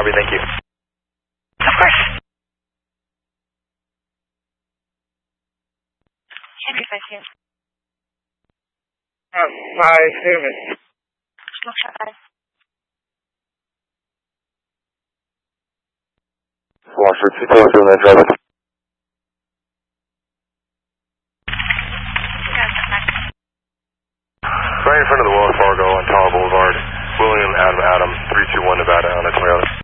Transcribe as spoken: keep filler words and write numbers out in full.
Copy, thank you. Of course. Henry five two. Uh, five, David. Smoke shot five. Washer, two two zero, that driver. Right in front of the Wells Fargo on Tower Boulevard. William Adam Adam, three two one Nevada on a Toyota.